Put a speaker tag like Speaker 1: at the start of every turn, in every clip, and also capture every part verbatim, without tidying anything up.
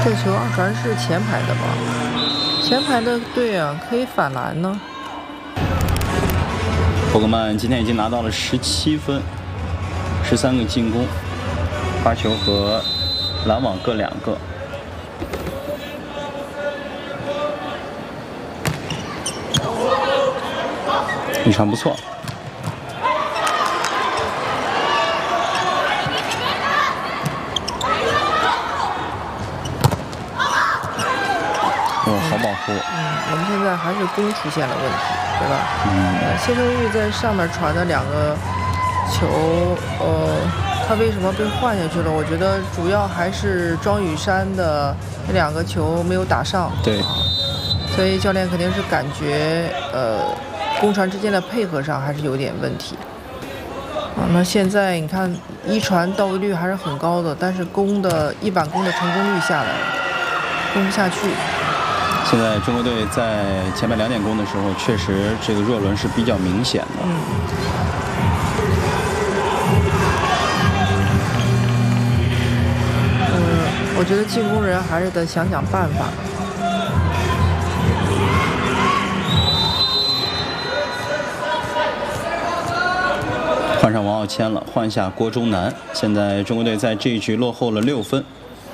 Speaker 1: 这球二传是前排的吧？前排的对啊，可以反篮呢。
Speaker 2: 伯格曼今天已经拿到了十七分，十三个进攻，发球和篮网各两个。一传不错。 哦，好保护。
Speaker 1: 嗯，我们现在还是攻出现了问题，对吧？嗯。呃，谢成玉在上面传的两个球，呃，他为什么被换下去了？我觉得主要还是庄宇珊的那两个球没有打上。
Speaker 2: 对。
Speaker 1: 所以教练肯定是感觉，呃，攻传之间的配合上还是有点问题。啊，那现在你看一传到位率还是很高的，但是攻的一板攻的成功率下来了，攻不下去。
Speaker 2: 现在中国队在前面两点攻的时候，确实这个热轮是比较明显的。
Speaker 1: 嗯。呃，我觉得进攻人还是得想想办法。
Speaker 2: 换上王傲谦了，换下郭忠南。现在中国队在这一局落后了六分。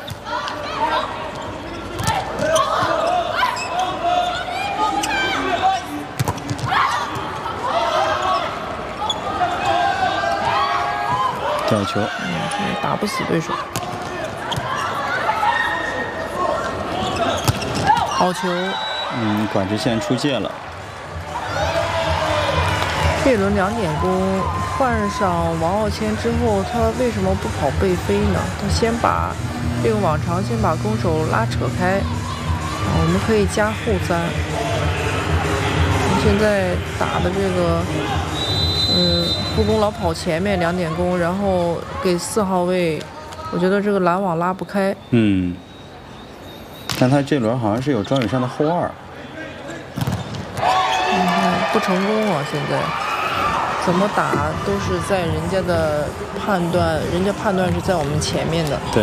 Speaker 2: 吊球，
Speaker 1: 嗯，打不死对手。好球，
Speaker 2: 嗯，管制线出界了。
Speaker 1: 这轮两点攻换上王傲谦之后，他为什么不跑背飞呢？他先把这个往常先把攻手拉扯开，啊，我们可以加后三。现在打的这个。 嗯，副攻老跑前面两点攻，然后给四号位，我觉得这个拦网拉不开。
Speaker 2: 嗯，但他这轮好像是有庄宇珊的后二。
Speaker 1: 你看不成功啊！现在怎么打都是在人家的判断，人家判断是在我们前面的。
Speaker 2: 对。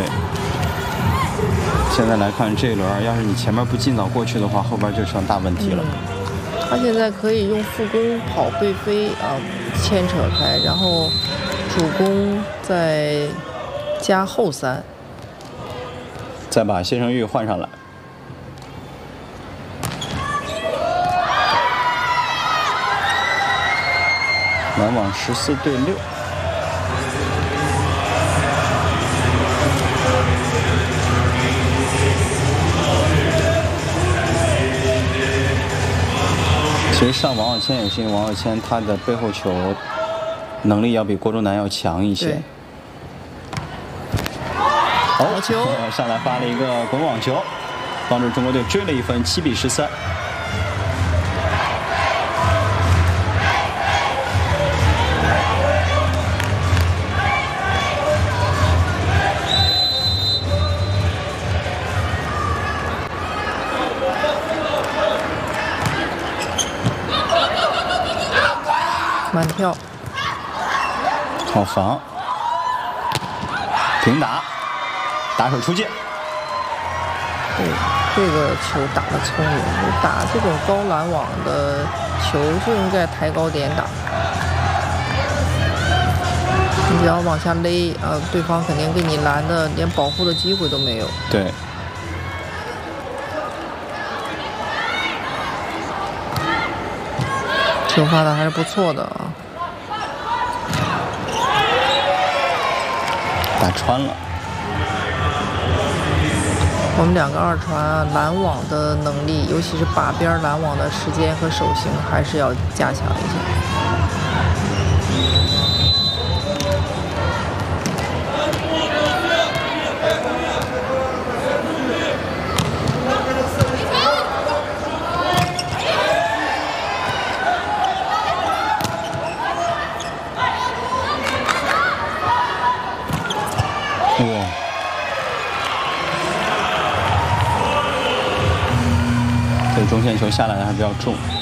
Speaker 2: 现在来看这一轮，要是你前面不尽早过去的话，后边就成大问题了。
Speaker 1: 嗯 他现在可以用副攻跑背飞啊，牵扯开，然后主攻再加后三，
Speaker 2: 再把谢成玉换上来。篮网十四对六。 其实上王傲谦也是因为王傲谦他的背后球能力要比郭忠南要强一些。
Speaker 1: 好球，
Speaker 2: 上来发了一个滚网球，帮助中国队追了一分，七比十三。
Speaker 1: 满跳，
Speaker 2: 好防，平打，打手出界。
Speaker 1: 对，这个球打得聪明，打这种高拦网的球就应该抬高点打。你只要往下勒，呃，对方肯定给你拦的连保护的机会都没有。
Speaker 2: 对。
Speaker 1: 球发的还是不错的啊，
Speaker 2: 打穿了。
Speaker 1: 我们两个二传啊，拦网的能力，尤其是把边拦网的时间和手型，还是要加强一下。
Speaker 2: 中线球下来的还比较重。